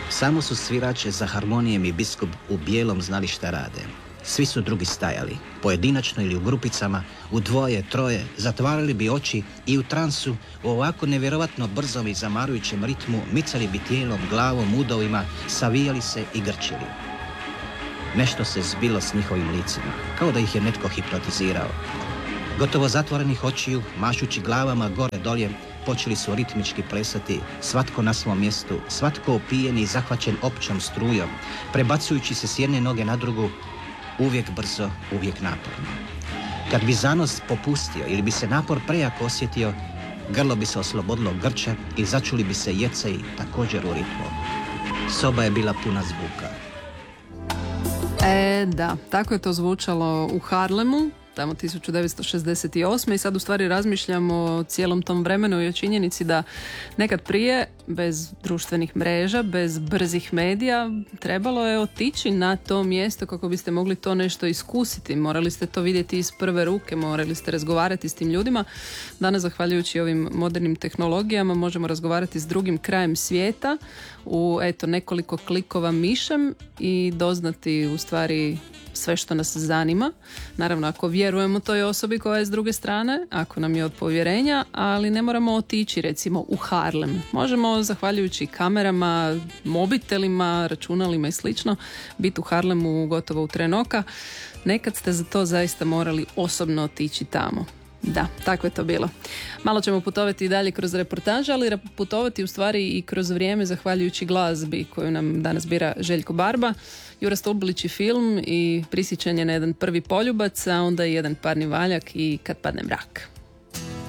Samo su svirače za harmonijem i biskup u bijelom znali šta rade. Svi su drugi stajali, pojedinačno ili u grupicama, u dvoje, troje, zatvarali bi oči i u transu, u ovako nevjerovatno brzom i zamarujućem ritmu, micali bi tijelom, glavom, udovima, savijali se i grčili. Nešto se zbilo s njihovim licima, kao da ih je netko hipnotizirao. Gotovo zatvorenih očiju, mašući glavama gore dolje, počeli su ritmički plesati, svatko na svom mjestu, svatko opijen i zahvaćen općom strujom, prebacujući se s jedne noge na drugu, uvijek brzo, uvijek naporno. Kad bi zanos popustio ili bi se napor prejako osjetio, grlo bi se oslobodilo grča i začuli bi se jeceji također u ritmu. Soba je bila puna zvuka. Da, tako je to zvučalo u Harlemu, tamo 1968. i sad u stvari razmišljamo o cijelom tom vremenu i o činjenici da nekad prije, bez društvenih mreža, bez brzih medija, trebalo je otići na to mjesto kako biste mogli to nešto iskusiti. Morali ste to vidjeti iz prve ruke, morali ste razgovarati s tim ljudima. Danas, zahvaljujući ovim modernim tehnologijama, možemo razgovarati s drugim krajem svijeta u nekoliko klikova mišem i doznati u stvari sve što nas zanima. Naravno, ako vjerujemo toj osobi koja je s druge strane, ako nam je od povjerenja, ali ne moramo otići recimo u Harlem. Možemo, zahvaljujući kamerama, mobitelima, računalima i slično, biti u Harlemu gotovo u tren oka. Nekad ste za to zaista morali osobno otići tamo. Da, tako je to bilo. Malo ćemo putovati i dalje kroz reportaže, ali putovati u stvari i kroz vrijeme zahvaljujući glazbi koju nam danas bira Željko Barba. Jura Stolbilić i film i prisjećanje na jedan prvi poljubac, a onda i jedan parni valjak i Kad padne mrak.